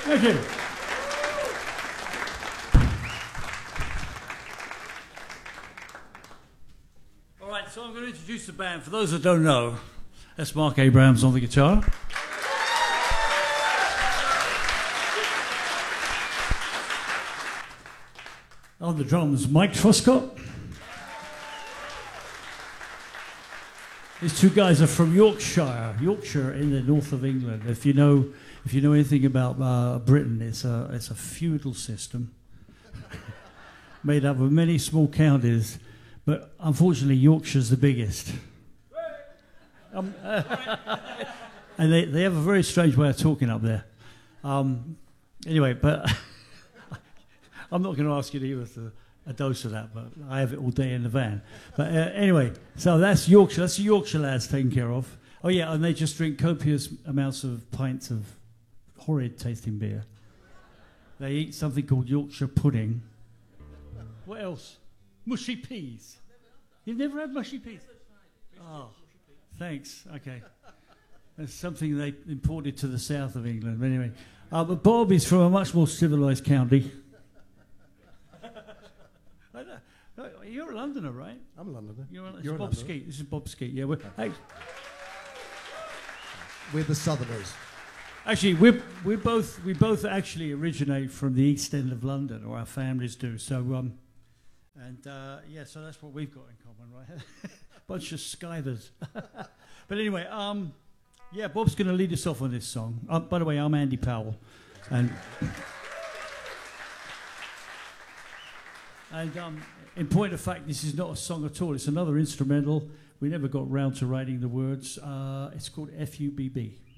Thank you. All right, so I'm going to introduce the band. For those that don't know, that's Mark Abrahams on the guitar. On the drums, Mike Truscott. These two guys are from Yorkshire in the north of England. If you know anything about Britain, it's a feudal system made up of many small counties, but unfortunately Yorkshire's the biggest. And they have a very strange way of talking up there. Anyway, but I'm not going to ask you to give us a dose of that, but I have it all day in the van. But anyway, so that's Yorkshire. That's the Yorkshire lads taken care of. Oh yeah, and they just drink copious amounts of pints of horrid tasting beer. They eat something called Yorkshire pudding. What else? Mushy peas. You've never had mushy peas? Oh, thanks. Okay. That's something they imported to the south of England. But anyway, but Bob is from a much more civilised county. You're a Londoner, right? I'm a Londoner. You're Bob Skeet. This is Bob Skeet. Yeah, we're the Southerners. Actually, we both actually originate from the East End of London, or our families do. So so that's what we've got in common, right? Bunch of skivers. But anyway, Bob's going to lead us off on this song. By the way, I'm Andy Powell, and in point of fact, this is not a song at all. It's another instrumental. We never got round to writing the words. It's called FUBB.